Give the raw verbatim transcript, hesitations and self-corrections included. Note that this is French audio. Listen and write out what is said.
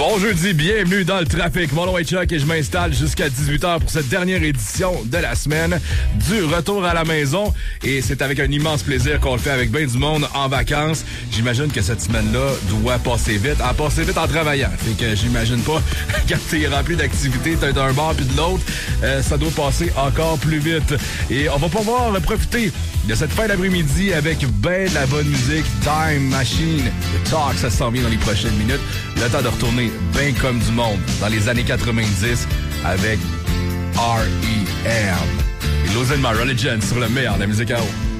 Bon jeudi, bienvenue dans le trafic. Mon nom est Chuck et je m'installe jusqu'à dix-huit heures pour cette dernière édition de la semaine du retour à la maison. Et c'est avec un immense plaisir qu'on le fait avec bien du monde en vacances. J'imagine que cette semaine-là doit passer vite. En passer vite en travaillant. Fait que j'imagine pas, quand t'es rempli d'activités, t'es d'un bord puis de l'autre, euh, ça doit passer encore plus vite. Et on va pouvoir profiter de cette fin d'après-midi avec ben de la bonne musique. Time Machine, The Talk, ça s'en vient dans les prochaines minutes. Le temps de retourner bien comme du monde dans les années quatre-vingt-dix avec R E M et Losing My Religion sur le meilleur de la musique à eau.